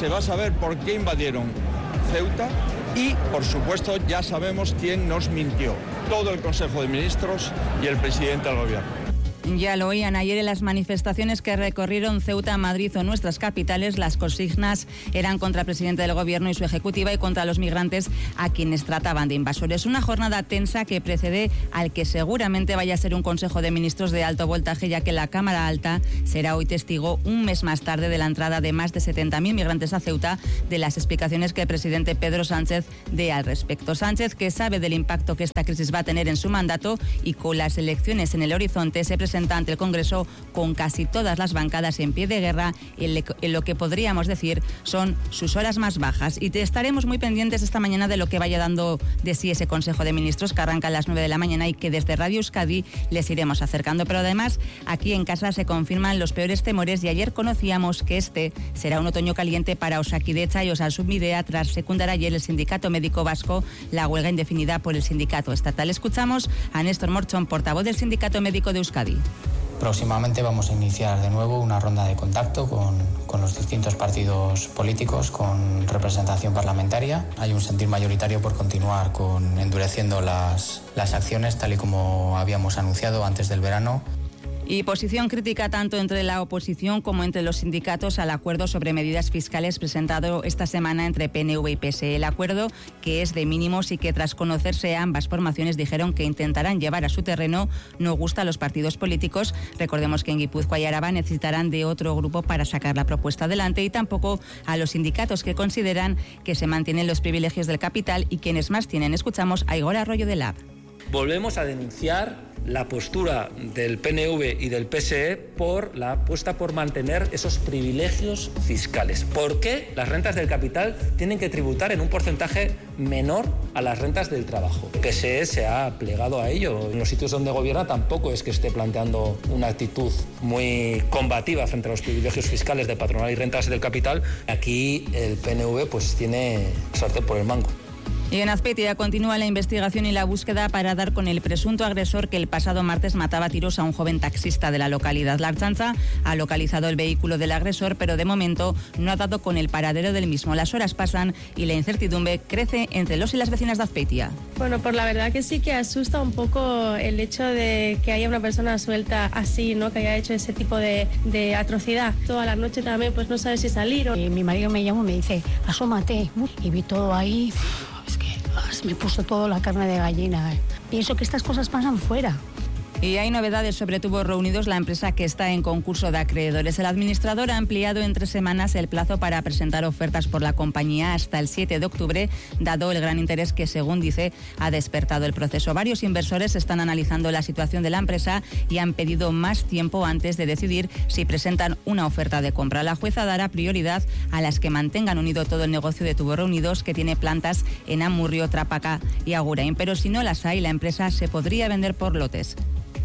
se va a saber por qué invadieron Ceuta y, por supuesto, ya sabemos quién nos mintió. Todo el Consejo de Ministros y el presidente del Gobierno. Ya lo oían ayer en las manifestaciones que recorrieron Ceuta, Madrid o nuestras capitales. Las consignas eran contra el presidente del Gobierno y su ejecutiva y contra los migrantes a quienes trataban de invasores. Una jornada tensa que precede al que seguramente vaya a ser un Consejo de Ministros de alto voltaje, ya que la Cámara Alta será hoy testigo, un mes más tarde, de la entrada de más de 70.000 migrantes a Ceuta, de las explicaciones que el presidente Pedro Sánchez dé al respecto. Sánchez, que sabe del impacto que esta crisis va a tener en su mandato y con las elecciones en el horizonte, se presenta ante el Congreso con casi todas las bancadas en pie de guerra, en lo que podríamos decir son sus horas más bajas. Y estaremos muy pendientes esta mañana de lo que vaya dando de sí ese Consejo de Ministros, que arranca a las 9 de la mañana y que desde Radio Euskadi les iremos acercando. Pero además, aquí en casa se confirman los peores temores y ayer conocíamos que este será un otoño caliente para Osakidetza y Osasunbidea tras secundar ayer el Sindicato Médico Vasco la huelga indefinida por el Sindicato Estatal. Escuchamos a Néstor Morchón, portavoz del Sindicato Médico de Euskadi. Próximamente vamos a iniciar de nuevo una ronda de contacto con los distintos partidos políticos con representación parlamentaria. Hay un sentir mayoritario por continuar endureciendo las acciones tal y como habíamos anunciado antes del verano. Y posición crítica tanto entre la oposición como entre los sindicatos al acuerdo sobre medidas fiscales presentado esta semana entre PNV y PSE. El acuerdo, que es de mínimos y que tras conocerse ambas formaciones dijeron que intentarán llevar a su terreno, no gusta a los partidos políticos. Recordemos que en Guipúzcoa y Araba necesitarán de otro grupo para sacar la propuesta adelante, y tampoco a los sindicatos, que consideran que se mantienen los privilegios del capital y quienes más tienen. Escuchamos a Igor Arroyo de Lab. Volvemos a denunciar la postura del PNV y del PSE por la apuesta por mantener esos privilegios fiscales. ¿Por qué las rentas del capital tienen que tributar en un porcentaje menor a las rentas del trabajo? El PSE se ha plegado a ello. En los sitios donde gobierna tampoco es que esté planteando una actitud muy combativa frente a los privilegios fiscales de patronal y rentas del capital. Aquí el PNV pues tiene sartén por el mango. Y en Azpeitia continúa la investigación y la búsqueda para dar con el presunto agresor que el pasado martes mataba a tiros a un joven taxista de la localidad. La Ertzaintza ha localizado el vehículo del agresor, pero de momento no ha dado con el paradero del mismo. Las horas pasan y la incertidumbre crece entre los y las vecinas de Azpeitia. Bueno, pues la verdad que sí que asusta un poco el hecho de que haya una persona suelta así, ¿no? Que haya hecho ese tipo de atrocidad. Toda la noche también, pues no sabe si salir. Mi marido me llamó y me dice, asómate. Y vi todo ahí. Es que me puso todo la carne de gallina. Pienso que estas cosas pasan fuera. Y hay novedades sobre Tubos Reunidos, la empresa que está en concurso de acreedores. El administrador ha ampliado en 3 semanas el plazo para presentar ofertas por la compañía hasta el 7 de octubre, dado el gran interés que, según dice, ha despertado el proceso. Varios inversores están analizando la situación de la empresa y han pedido más tiempo antes de decidir si presentan una oferta de compra. La jueza dará prioridad a las que mantengan unido todo el negocio de Tubos Reunidos, que tiene plantas en Amurrio, Trápaga y Agurain. Pero si no las hay, la empresa se podría vender por lotes.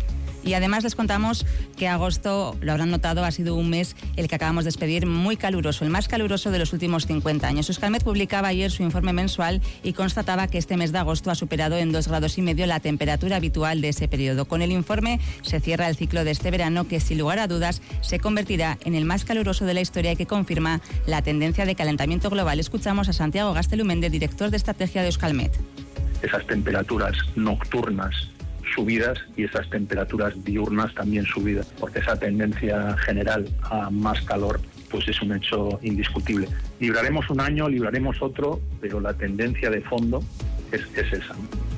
Y además les contamos que agosto, lo habrán notado, ha sido un mes el que acabamos de despedir muy caluroso, el más caluroso de los últimos 50 años. Euskalmet publicaba ayer su informe mensual y constataba que este mes de agosto ha superado en 2,5 grados la temperatura habitual de ese periodo. Con el informe se cierra el ciclo de este verano, que sin lugar a dudas se convertirá en el más caluroso de la historia y que confirma la tendencia de calentamiento global. Escuchamos a Santiago Gastelumende, director de estrategia de Euskalmet. Esas temperaturas nocturnas subidas y esas temperaturas diurnas también subidas, porque esa tendencia general a más calor pues es un hecho indiscutible. Libraremos un año, libraremos otro, pero la tendencia de fondo es esa.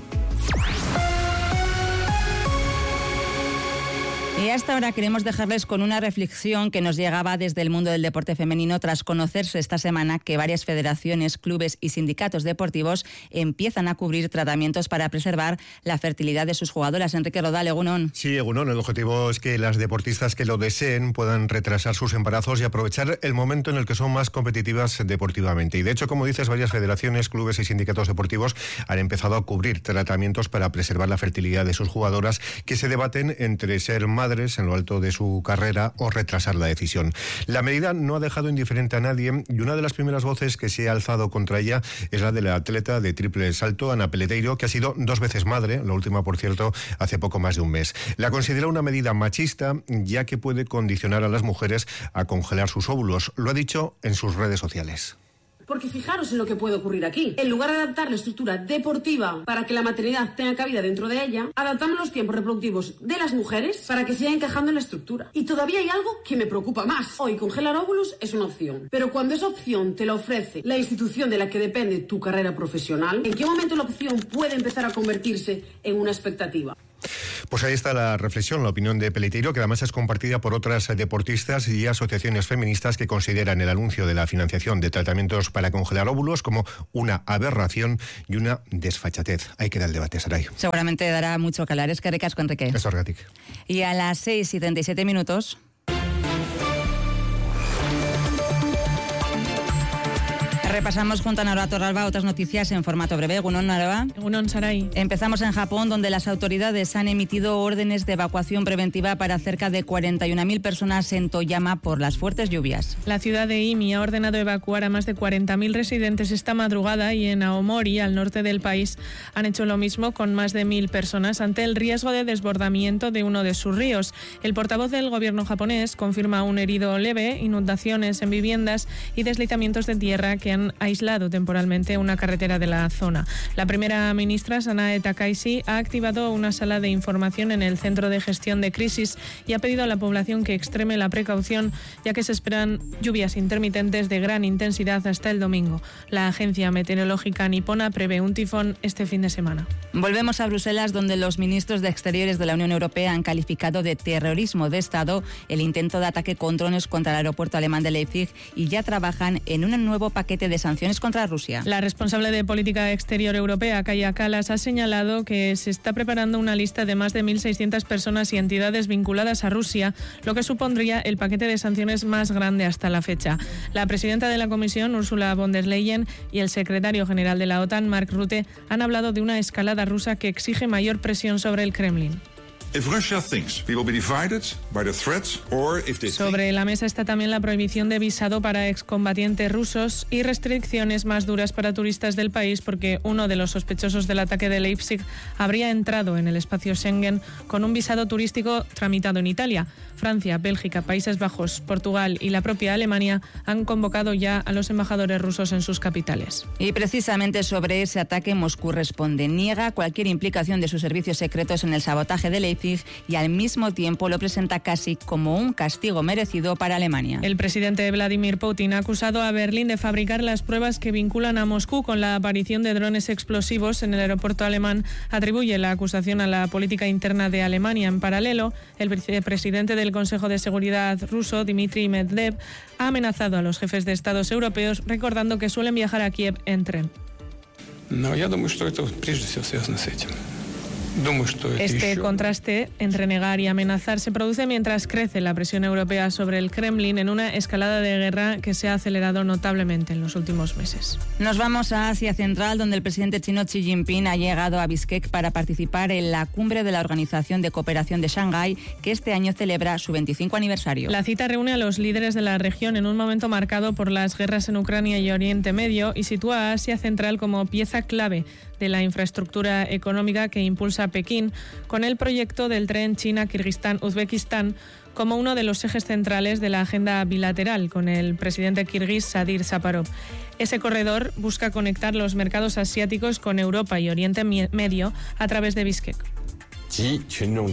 Y hasta ahora queremos dejarles con una reflexión que nos llegaba desde el mundo del deporte femenino tras conocerse esta semana que varias federaciones, clubes y sindicatos deportivos empiezan a cubrir tratamientos para preservar la fertilidad de sus jugadoras. Enrique Rodal, Egunon. Sí, Egunon, el objetivo es que las deportistas que lo deseen puedan retrasar sus embarazos y aprovechar el momento en el que son más competitivas deportivamente. Y de hecho, como dices, varias federaciones, clubes y sindicatos deportivos han empezado a cubrir tratamientos para preservar la fertilidad de sus jugadoras, que se debaten entre ser madres madres en lo alto de su carrera o retrasar la decisión. La medida no ha dejado indiferente a nadie y una de las primeras voces que se ha alzado contra ella es la de la atleta de triple salto, Ana Peleteiro, que ha sido 2 veces madre, la última, por cierto, hace poco más de un mes. La considera una medida machista, ya que puede condicionar a las mujeres a congelar sus óvulos. Lo ha dicho en sus redes sociales. Porque fijaros en lo que puede ocurrir aquí. En lugar de adaptar la estructura deportiva para que la maternidad tenga cabida dentro de ella, adaptamos los tiempos reproductivos de las mujeres para que sigan encajando en la estructura. Y todavía hay algo que me preocupa más. Hoy congelar óvulos es una opción. Pero cuando esa opción te la ofrece la institución de la que depende tu carrera profesional, ¿en qué momento la opción puede empezar a convertirse en una expectativa? Pues ahí está la reflexión, la opinión de Peleteiro, que además es compartida por otras deportistas y asociaciones feministas que consideran el anuncio de la financiación de tratamientos para congelar óvulos como una aberración y una desfachatez. Ahí queda el debate, Saray. Seguramente dará mucho que hablar. Es que recasco, Enrique. Es orgático. Y a las 6:37. Repasamos junto a Nora Torralba otras noticias en formato breve. Egunon, Nora. Egunon, Saray. Empezamos en Japón, donde las autoridades han emitido órdenes de evacuación preventiva para cerca de 41.000 personas en Toyama por las fuertes lluvias. La ciudad de Imi ha ordenado evacuar a más de 40.000 residentes esta madrugada y en Aomori, al norte del país, han hecho lo mismo con más de 1.000 personas ante el riesgo de desbordamiento de uno de sus ríos. El portavoz del gobierno japonés confirma un herido leve, inundaciones en viviendas y deslizamientos de tierra que han aislado temporalmente una carretera de la zona. La primera ministra, Sanae Takaishi, ha activado una sala de información en el Centro de Gestión de Crisis y ha pedido a la población que extreme la precaución, ya que se esperan lluvias intermitentes de gran intensidad hasta el domingo. La agencia meteorológica nipona prevé un tifón este fin de semana. Volvemos a Bruselas, donde los ministros de Exteriores de la Unión Europea han calificado de terrorismo de Estado el intento de ataque con drones contra el aeropuerto alemán de Leipzig y ya trabajan en un nuevo paquete de sanciones contra Rusia. La responsable de política exterior europea, Kaja Kallas, ha señalado que se está preparando una lista de más de 1.600 personas y entidades vinculadas a Rusia, lo que supondría el paquete de sanciones más grande hasta la fecha. La presidenta de la Comisión, Ursula von der Leyen, y el secretario general de la OTAN, Mark Rutte, han hablado de una escalada rusa que exige mayor presión sobre el Kremlin. Sobre la mesa está también la prohibición de visado para excombatientes rusos y restricciones más duras para turistas del país, porque uno de los sospechosos del ataque de Leipzig habría entrado en el espacio Schengen con un visado turístico tramitado en Italia. Francia, Bélgica, Países Bajos, Portugal y la propia Alemania han convocado ya a los embajadores rusos en sus capitales. Y precisamente sobre ese ataque Moscú responde, niega cualquier implicación de sus servicios secretos en el sabotaje de Leipzig y al mismo tiempo lo presenta casi como un castigo merecido para Alemania. El presidente Vladimir Putin ha acusado a Berlín de fabricar las pruebas que vinculan a Moscú con la aparición de drones explosivos en el aeropuerto alemán. Atribuye la acusación a la política interna de Alemania. En paralelo, el presidente del Consejo de Seguridad ruso, Dmitry Medvedev, ha amenazado a los jefes de estados europeos, recordando que suelen viajar a Kiev en tren. Este contraste entre negar y amenazar se produce mientras crece la presión europea sobre el Kremlin en una escalada de guerra que se ha acelerado notablemente en los últimos meses. Nos vamos a Asia Central, donde el presidente chino Xi Jinping ha llegado a Bishkek para participar en la cumbre de la Organización de Cooperación de Shanghái, que este año celebra su 25 aniversario. La cita reúne a los líderes de la región en un momento marcado por las guerras en Ucrania y Oriente Medio y sitúa a Asia Central como pieza clave de la infraestructura económica que impulsa Pekín, con el proyecto del tren China-Kirguistán-Uzbekistán como uno de los ejes centrales de la agenda bilateral con el presidente kirguís Sadir Saparov. Ese corredor busca conectar los mercados asiáticos con Europa y Oriente Medio a través de Bishkek. Xi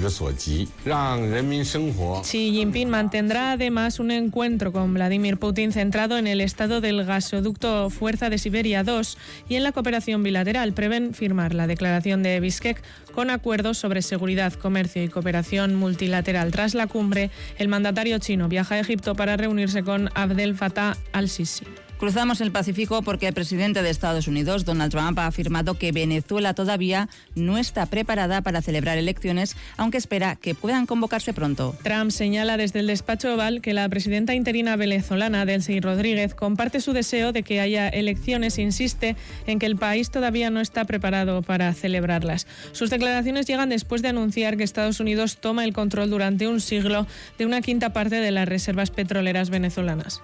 Jinping mantendrá además un encuentro con Vladimir Putin centrado en el estado del gasoducto Fuerza de Siberia 2 y en la cooperación bilateral. Prevén firmar la declaración de Bishkek con acuerdos sobre seguridad, comercio y cooperación multilateral. Tras la cumbre, el mandatario chino viaja a Egipto para reunirse con Abdel Fattah al-Sisi. Cruzamos el Pacífico porque el presidente de Estados Unidos, Donald Trump, ha afirmado que Venezuela todavía no está preparada para celebrar elecciones, aunque espera que puedan convocarse pronto. Trump señala desde el despacho Oval que la presidenta interina venezolana, Delcy Rodríguez, comparte su deseo de que haya elecciones e insiste en que el país todavía no está preparado para celebrarlas. Sus declaraciones llegan después de anunciar que Estados Unidos toma el control durante un siglo de una quinta parte de las reservas petroleras venezolanas.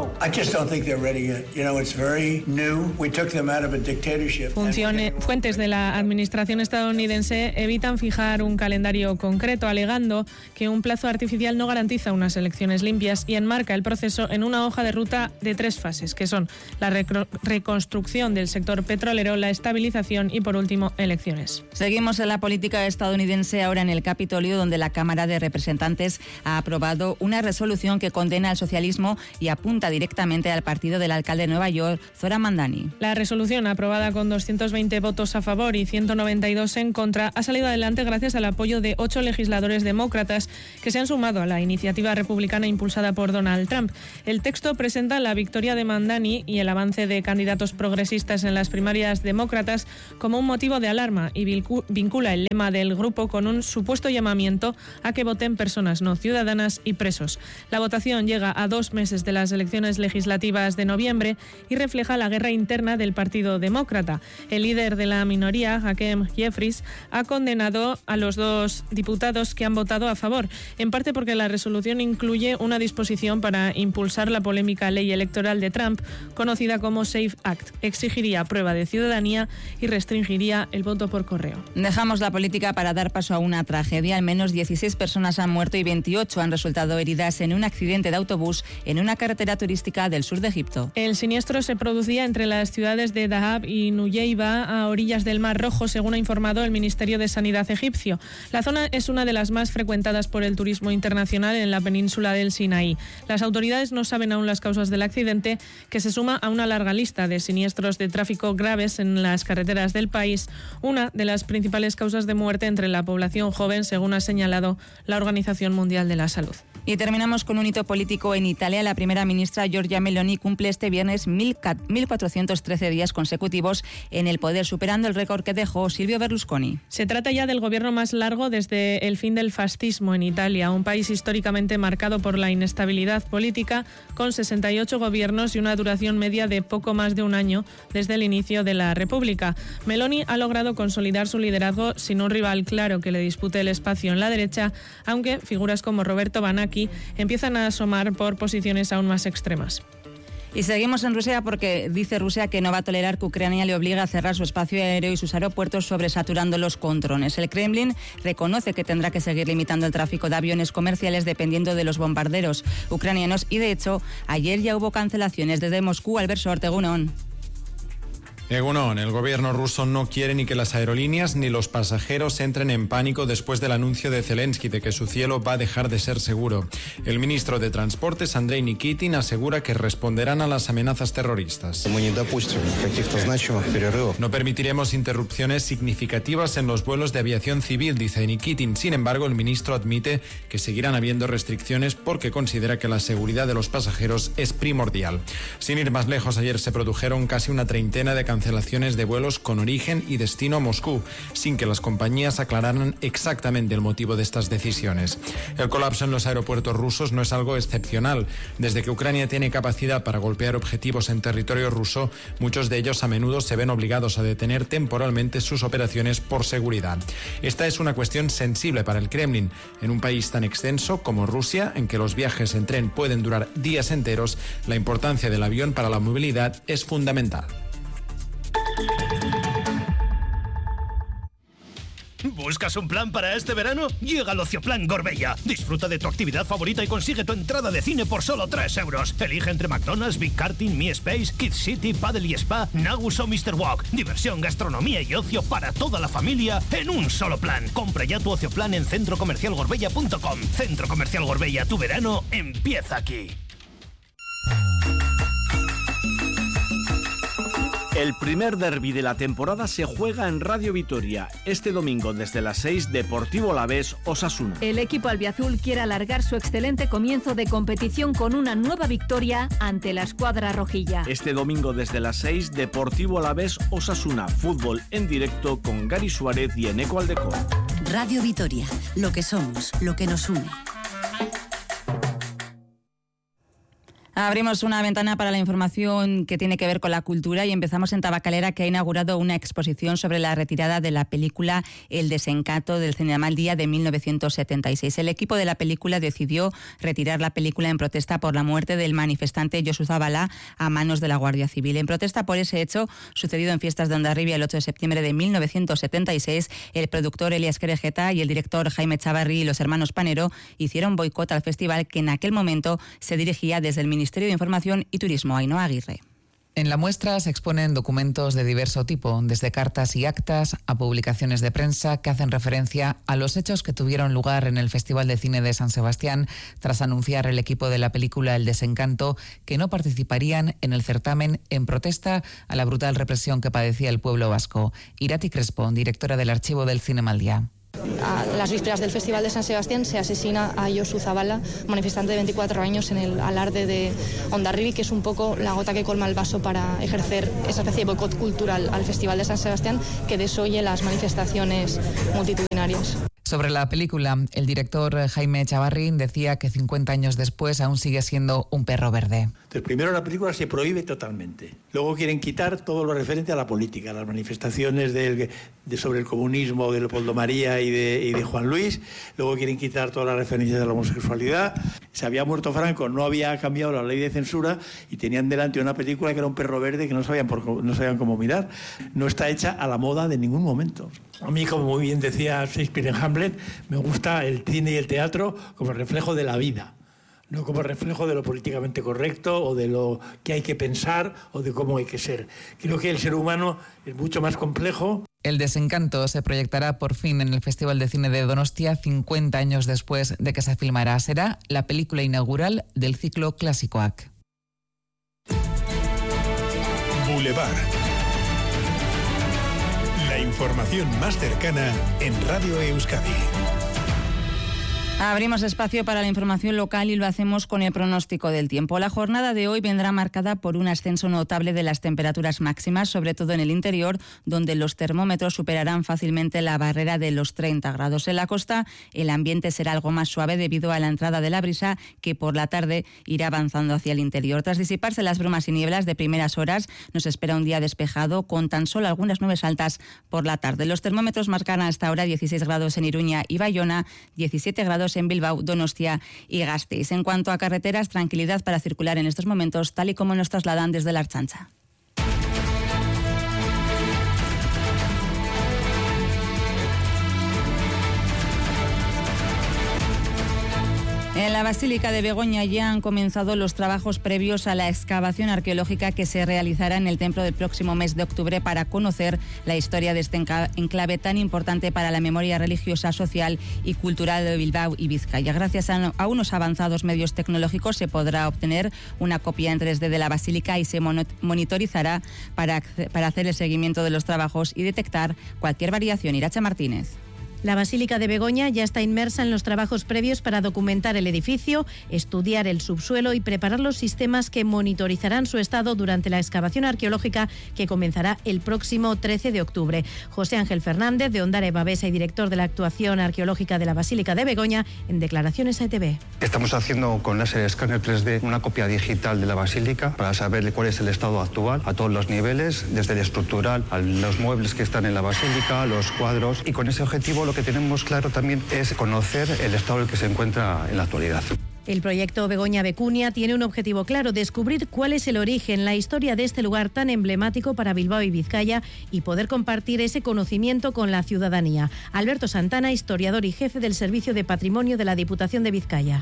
Fuentes de la administración estadounidense evitan fijar un calendario concreto, alegando que un plazo artificial no garantiza unas elecciones limpias y enmarca el proceso en una hoja de ruta de 3 fases, que son la reconstrucción del sector petrolero, la estabilización y, por último, elecciones. Seguimos en la política estadounidense ahora en el Capitolio, donde la Cámara de Representantes ha aprobado una resolución que condena al socialismo y apunta directamente al partido del alcalde de Nueva York, Zohran Mamdani. La resolución, aprobada con 220 votos a favor y 192 en contra, ha salido adelante gracias al apoyo de 8 legisladores demócratas que se han sumado a la iniciativa republicana impulsada por Donald Trump. El texto presenta la victoria de Mamdani y el avance de candidatos progresistas en las primarias demócratas como un motivo de alarma y vincula el lema del grupo con un supuesto llamamiento a que voten personas no ciudadanas y presos. La votación llega a 2 meses de las elecciones legislativas de noviembre y refleja la guerra interna del Partido Demócrata. El líder de la minoría, Hakeem Jeffries, ha condenado a los 2 diputados que han votado a favor, en parte porque la resolución incluye una disposición para impulsar la polémica ley electoral de Trump, conocida como SAFE Act. Exigiría prueba de ciudadanía y restringiría el voto por correo. Dejamos la política para dar paso a una tragedia. Al menos 16 personas han muerto y 28 han resultado heridas en un accidente de autobús en una carretera turística del sur de Egipto. El siniestro se producía entre las ciudades de Dahab y Nuyeiba, a orillas del Mar Rojo, según ha informado el Ministerio de Sanidad egipcio. La zona es una de las más frecuentadas por el turismo internacional en la península del Sinaí. Las autoridades no saben aún las causas del accidente, que se suma a una larga lista de siniestros de tráfico graves en las carreteras del país, una de las principales causas de muerte entre la población joven, según ha señalado la Organización Mundial de la Salud. Y terminamos con un hito político en Italia. La primera ministra Giorgia Meloni cumple este viernes 1.413 días consecutivos en el poder, superando el récord que dejó Silvio Berlusconi. Se trata ya del gobierno más largo desde el fin del fascismo en Italia, un país históricamente marcado por la inestabilidad política, con 68 gobiernos y una duración media de poco más de un año desde el inicio de la República. Meloni ha logrado consolidar su liderazgo sin un rival claro que le dispute el espacio en la derecha, aunque figuras como Roberto Banacchi empiezan a asomar por posiciones aún más extremas. Y seguimos en Rusia porque dice Rusia que no va a tolerar que Ucrania le obligue a cerrar su espacio aéreo y sus aeropuertos, sobresaturándolos con drones. El Kremlin reconoce que tendrá que seguir limitando el tráfico de aviones comerciales dependiendo de los bombarderos ucranianos y, de hecho, ayer ya hubo cancelaciones desde Moscú. Alberto Ortegунón. Egunon, el gobierno ruso no quiere ni que las aerolíneas ni los pasajeros entren en pánico después del anuncio de Zelensky de que su cielo va a dejar de ser seguro. El ministro de Transportes, Andrei Nikitin, asegura que responderán a las amenazas terroristas. No permitiremos interrupciones significativas en los vuelos de aviación civil, dice Nikitin. Sin embargo, el ministro admite que seguirán habiendo restricciones porque considera que la seguridad de los pasajeros es primordial. Sin ir más lejos, ayer se produjeron casi una treintena de cancelaciones de vuelos con origen y destino a Moscú, sin que las compañías aclararan exactamente el motivo de estas decisiones. El colapso en los aeropuertos rusos no es algo excepcional. Desde que Ucrania tiene capacidad para golpear objetivos en territorio ruso, muchos de ellos a menudo se ven obligados a detener temporalmente sus operaciones por seguridad. Esta es una cuestión sensible para el Kremlin. En un país tan extenso como Rusia, en que los viajes en tren pueden durar días enteros, la importancia del avión para la movilidad es fundamental. ¿Buscas un plan para este verano? Llega al Ocioplan Gorbella. Disfruta de tu actividad favorita y consigue tu entrada de cine por solo 3 euros. Elige entre McDonald's, Big Karting, Mi Space, Kids City, Paddle y Spa, Nagus o Mr. Walk. Diversión, gastronomía y ocio para toda la familia en un solo plan. Compra ya tu Ocioplan en centrocomercialgorbella.com. Centro Comercial Gorbella, tu verano empieza aquí. El primer derbi de la temporada se juega en Radio Vitoria. Este domingo desde las 6, Deportivo Alavés Osasuna. El equipo albiazul quiere alargar su excelente comienzo de competición con una nueva victoria ante la escuadra rojilla. Este domingo desde las 6, Deportivo Alavés Osasuna. Fútbol en directo con Gary Suárez y Eneco Aldecón. Radio Vitoria, lo que somos, lo que nos une. Abrimos una ventana para la información que tiene que ver con la cultura y empezamos en Tabacalera, que ha inaugurado una exposición sobre la retirada de la película El desencanto del Cinema al Día de 1976. El equipo de la película decidió retirar la película en protesta por la muerte del manifestante Josu Zabala a manos de la Guardia Civil. En protesta por ese hecho, sucedido en Fiestas de Hondarribia el 8 de septiembre de 1976, el productor Elias Querejeta y el director Jaime Chavarri y los hermanos Panero hicieron boicot al festival, que en aquel momento se dirigía desde el Ministerio de Información y Turismo. Ainhoa Aguirre. En la muestra se exponen documentos de diverso tipo, desde cartas y actas a publicaciones de prensa que hacen referencia a los hechos que tuvieron lugar en el Festival de Cine de San Sebastián tras anunciar el equipo de la película El desencanto que no participarían en el certamen en protesta a la brutal represión que padecía el pueblo vasco. Irati Crespo, directora del Archivo del Cinema al Día. A las vísperas del Festival de San Sebastián se asesina a Josu Zabala, manifestante de 24 años en el alarde de Hondarribia, que es un poco la gota que colma el vaso para ejercer esa especie de boicot cultural al Festival de San Sebastián que desoye las manifestaciones multitudinarias. Sobre la película, el director Jaime Chavarri decía que 50 años después aún sigue siendo un perro verde. Entonces, primero la película se prohíbe totalmente. Luego quieren quitar todo lo referente a la política, las manifestaciones sobre el comunismo de Leopoldo María y de Juan Luis. Luego quieren quitar todas las referencias a la homosexualidad. Se había muerto Franco, no había cambiado la ley de censura y tenían delante una película que era un perro verde que no sabían cómo mirar. No está hecha a la moda de ningún momento. A mí, como muy bien decía Shakespeare en Hamlet, me gusta el cine y el teatro como reflejo de la vida, no como reflejo de lo políticamente correcto o de lo que hay que pensar o de cómo hay que ser. Creo que el ser humano es mucho más complejo. El desencanto se proyectará por fin en el Festival de Cine de Donostia 50 años después de que se filmara. Será la película inaugural del ciclo Clásikoak. Boulevard. La información más cercana en Radio Euskadi. Abrimos espacio para la información local y lo hacemos con el pronóstico del tiempo. La jornada de hoy vendrá marcada por un ascenso notable de las temperaturas máximas, sobre todo en el interior, donde los termómetros superarán fácilmente la barrera de los 30 grados. En la costa, el ambiente será algo más suave debido a la entrada de la brisa, que por la tarde irá avanzando hacia el interior. Tras disiparse las brumas y nieblas de primeras horas, nos espera un día despejado con tan solo algunas nubes altas por la tarde. Los termómetros marcan hasta ahora 16 grados en Iruña y Bayona, 17 grados en Bilbao, Donostia y Gasteiz. En cuanto a carreteras, tranquilidad para circular en estos momentos, tal y como nos trasladan desde la Archancha. En la Basílica de Begoña ya han comenzado los trabajos previos a la excavación arqueológica que se realizará en el templo del próximo mes de octubre para conocer la historia de este enclave tan importante para la memoria religiosa, social y cultural de Bilbao y Vizcaya. Gracias a unos avanzados medios tecnológicos se podrá obtener una copia en 3D de la Basílica y se monitorizará para hacer el seguimiento de los trabajos y detectar cualquier variación. Iracha Martínez. La Basílica de Begoña ya está inmersa en los trabajos previos para documentar el edificio, estudiar el subsuelo y preparar los sistemas que monitorizarán su estado durante la excavación arqueológica que comenzará el próximo 13 de octubre. José Ángel Fernández, de Ondare Babesa y director de la actuación arqueológica de la Basílica de Begoña, en declaraciones a ETV. Estamos haciendo con láser escáner 3D una copia digital de la Basílica para saber cuál es el estado actual a todos los niveles, desde el estructural a los muebles que están en la Basílica, los cuadros, y con ese objetivo lo que tenemos claro también es conocer el estado en el que se encuentra en la actualidad. El proyecto Begoña Becunia tiene un objetivo claro: descubrir cuál es el origen, la historia de este lugar tan emblemático para Bilbao y Vizcaya y poder compartir ese conocimiento con la ciudadanía. Alberto Santana, historiador y jefe del Servicio de Patrimonio de la Diputación de Vizcaya.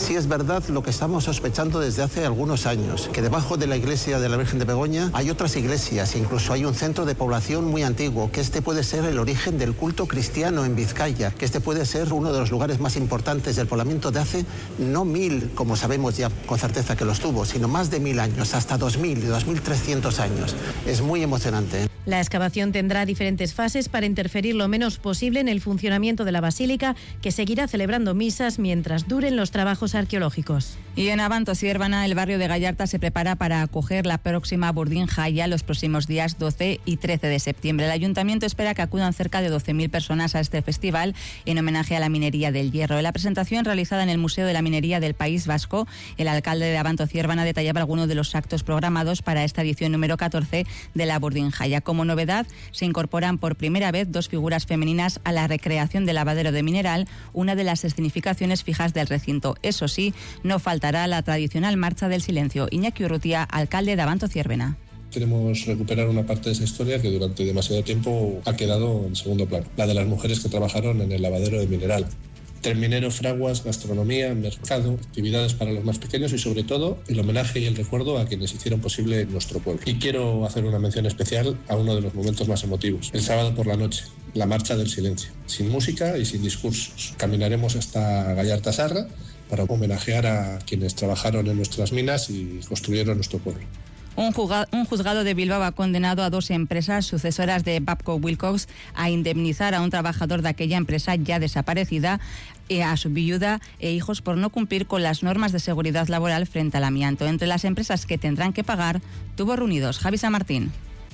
Sí es verdad lo que estamos sospechando desde hace algunos años, que debajo de la iglesia de la Virgen de Begoña hay otras iglesias, incluso hay un centro de población muy antiguo, que este puede ser el origen del culto cristiano en Vizcaya, que este puede ser uno de los lugares más importantes del poblamiento de hace no 1000, como sabemos ya con certeza que los tuvo, sino más de 1000 años, hasta 2000 y 2300 años. Es muy emocionante. La excavación tendrá diferentes fases para interferir lo menos posible en el funcionamiento de la basílica, que seguirá celebrando misas mientras duren los trabajos arqueológicos. Y en Abanto Siervana, el barrio de Gallarta se prepara para acoger la próxima Burdin Jaya los próximos días 12 y 13 de septiembre. El ayuntamiento espera que acudan cerca de 12.000 personas a este festival en homenaje a la minería del hierro. En la presentación realizada en el Museo de la Minería del País Vasco, el alcalde de Abanto Siervana detallaba algunos de los actos programados para esta edición número 14 de la Burdin Jaya. Como novedad, se incorporan por primera vez 2 figuras femeninas a la recreación del lavadero de mineral, una de las escenificaciones fijas del recinto. Eso sí, no faltará la tradicional marcha del silencio. Iñaki Urrutia, alcalde de Abanto Siervana. Queremos recuperar una parte de esa historia que durante demasiado tiempo ha quedado en segundo plano, la de las mujeres que trabajaron en el lavadero de mineral. Termineros, fraguas, gastronomía, mercado, actividades para los más pequeños y sobre todo el homenaje y el recuerdo a quienes hicieron posible nuestro pueblo. Y quiero hacer una mención especial a uno de los momentos más emotivos, el sábado por la noche, la marcha del silencio, sin música y sin discursos. Caminaremos hasta Gallarta Sarra para homenajear a quienes trabajaron en nuestras minas y construyeron nuestro pueblo. Un juzgado de Bilbao ha condenado a 2 empresas sucesoras de Babcock Wilcox a indemnizar a un trabajador de aquella empresa ya desaparecida, a su viuda e hijos por no cumplir con las normas de seguridad laboral frente al amianto. Entre las empresas que tendrán que pagar, Tubos Reunidos. Javi San Martín.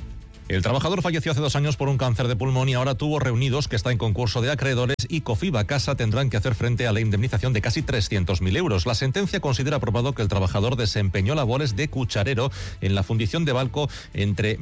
El trabajador falleció hace 2 años por un cáncer de pulmón y ahora Tubos Reunidos, que está en concurso de acreedores, y Cofiba Casa tendrán que hacer frente a la indemnización de casi 300.000 euros. La sentencia considera probado que el trabajador desempeñó labores de cucharero en la fundición de Balco entre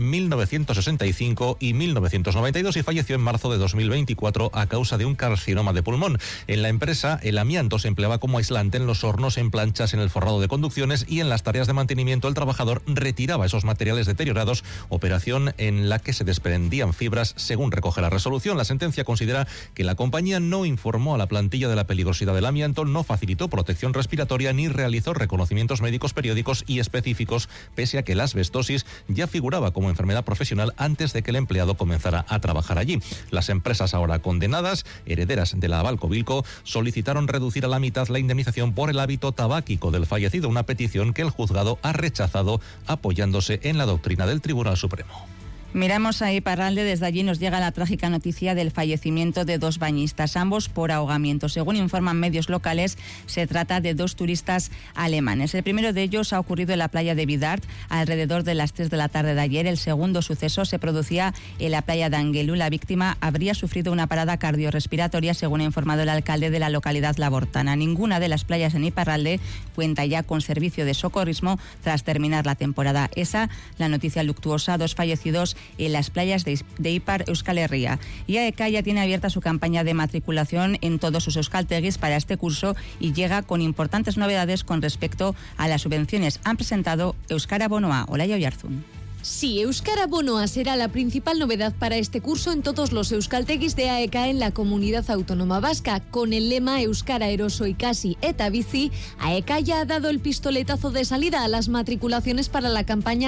1965 y 1992 y falleció en marzo de 2024 a causa de un carcinoma de pulmón. En la empresa, el amianto se empleaba como aislante en los hornos, en planchas, en el forrado de conducciones y en las tareas de mantenimiento. El trabajador retiraba esos materiales deteriorados, operación en la que se desprendían fibras, según recoge la resolución. La sentencia considera que la compañía no informó a la plantilla de la peligrosidad del amianto, no facilitó protección respiratoria ni realizó reconocimientos médicos periódicos y específicos, pese a que la asbestosis ya figuraba como enfermedad profesional antes de que el empleado comenzara a trabajar allí. Las empresas ahora condenadas, herederas de la Balco Bilco, solicitaron reducir a la mitad la indemnización por el hábito tabáquico del fallecido, una petición que el juzgado ha rechazado apoyándose en la doctrina del Tribunal Supremo. Miramos a Iparralde. Desde allí nos llega la trágica noticia del fallecimiento de 2 bañistas, ambos por ahogamiento. Según informan medios locales, se trata de 2 turistas alemanes. El primero de ellos ha ocurrido en la playa de Bidart alrededor de las 3 de la tarde de ayer. El segundo suceso se producía en la playa de Angelú. La víctima habría sufrido una parada cardiorrespiratoria, según ha informado el alcalde de la localidad labortana. Ninguna de las playas en Iparralde cuenta ya con servicio de socorrismo tras terminar la temporada. Esa, la noticia luctuosa, 2 fallecidos en las playas de Ipar, Euskal Herria. Y AEK ya tiene abierta su campaña de matriculación en todos sus euskaltegis para este curso y llega con importantes novedades con respecto a las subvenciones. Han presentado Euskara Bonoa. Olaya Oyarzún. Sí, Euskara Bonoa será la principal novedad para este curso en todos los euskaltegis de AEK en la Comunidad Autónoma Vasca. Con el lema Euskara Eroso Ikasi eta Bizi, AEK ya ha dado el pistoletazo de salida a las matriculaciones para la campaña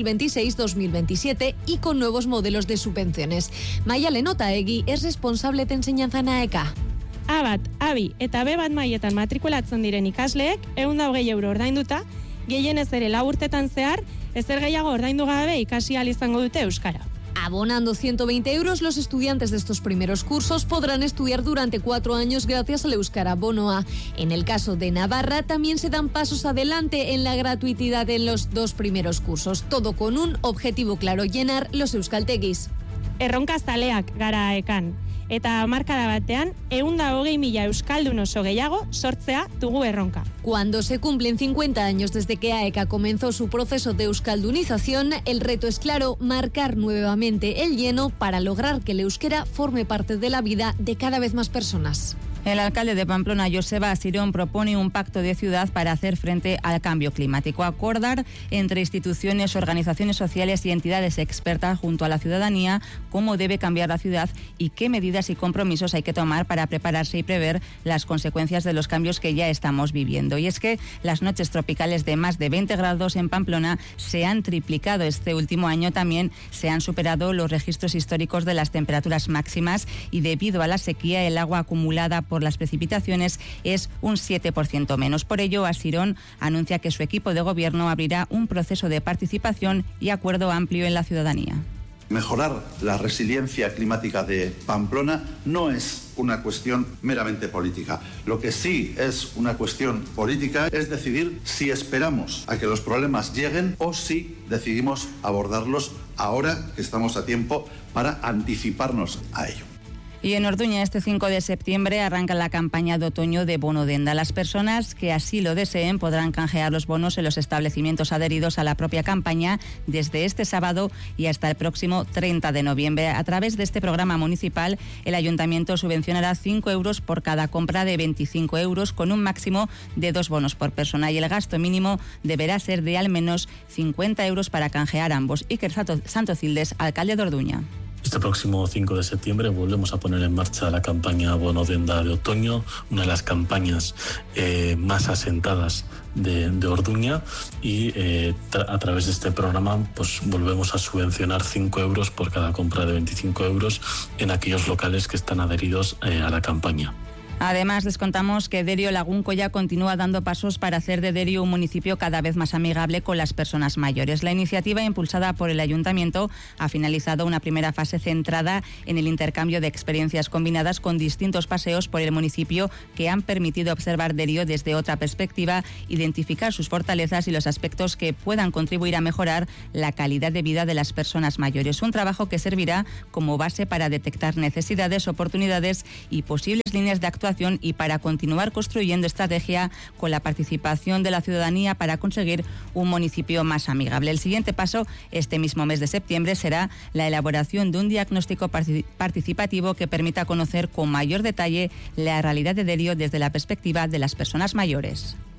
2026-2027 y con nuevos modelos de subvenciones. Maialen Otaegi es responsable de enseñanza en AEK. A1, A2 eta B1 mailetan matrikulatzen diren ikasleek 120 euro ordainduta, gehienez ere 4 urtetan zehar, ezer gehiago ordaindu gabe ikasi ahal izango dute euskara. Abonando 120 euros, los estudiantes de estos primeros cursos podrán estudiar durante 4 años gracias al Euskara Bonoa. En el caso de Navarra, también se dan pasos adelante en la gratuidad en los 2 primeros cursos. Todo con un objetivo claro: llenar los euskaltegis. Erronkazaleak gara AEKan. Eta hamarkada batean, 120.000 euskaldun oso gehiago sortzea dugu erronka. Cuando se cumplen 50 años desde que AEK comenzó su proceso de euskaldunización, el reto es claro: marcar nuevamente el lleno para lograr que el euskera forme parte de la vida de cada vez más personas. El alcalde de Pamplona, Joseba Asirón, propone un pacto de ciudad para hacer frente al cambio climático. Acordar entre instituciones, organizaciones sociales y entidades expertas junto a la ciudadanía cómo debe cambiar la ciudad y qué medidas y compromisos hay que tomar para prepararse y prever las consecuencias de los cambios que ya estamos viviendo. Y es que las noches tropicales de más de 20 grados en Pamplona se han triplicado este último año. También se han superado los registros históricos de las temperaturas máximas y debido a la sequía el agua acumulada por las precipitaciones es un 7% menos. Por ello, Asirón anuncia que su equipo de gobierno abrirá un proceso de participación y acuerdo amplio en la ciudadanía. Mejorar la resiliencia climática de Pamplona no es una cuestión meramente política. Lo que sí es una cuestión política es decidir si esperamos a que los problemas lleguen o si decidimos abordarlos ahora que estamos a tiempo para anticiparnos a ello. Y en Orduña, este 5 de septiembre, arranca la campaña de otoño de bono denda. Las personas que así lo deseen podrán canjear los bonos en los establecimientos adheridos a la propia campaña desde este sábado y hasta el próximo 30 de noviembre. A través de este programa municipal, el ayuntamiento subvencionará 5 euros por cada compra de 25 euros, con un máximo de 2 bonos por persona, y el gasto mínimo deberá ser de al menos 50 euros para canjear ambos. Iker Santocildes, alcalde de Orduña. Este próximo 5 de septiembre volvemos a poner en marcha la campaña Bono Denda de otoño, una de las campañas más asentadas de Orduña, y a través de este programa pues volvemos a subvencionar 5 euros por cada compra de 25 euros en aquellos locales que están adheridos a la campaña. Además, les contamos que Derio Lagunco continúa dando pasos para hacer de Derio un municipio cada vez más amigable con las personas mayores. La iniciativa, impulsada por el Ayuntamiento, ha finalizado una primera fase centrada en el intercambio de experiencias combinadas con distintos paseos por el municipio que han permitido observar Derio desde otra perspectiva, identificar sus fortalezas y los aspectos que puedan contribuir a mejorar la calidad de vida de las personas mayores. Un trabajo que servirá como base para detectar necesidades, oportunidades y posibles líneas de actuación, y para continuar construyendo estrategia con la participación de la ciudadanía para conseguir un municipio más amigable. El siguiente paso, este mismo mes de septiembre, será la elaboración de un diagnóstico participativo que permita conocer con mayor detalle la realidad de Derio desde la perspectiva de las personas mayores.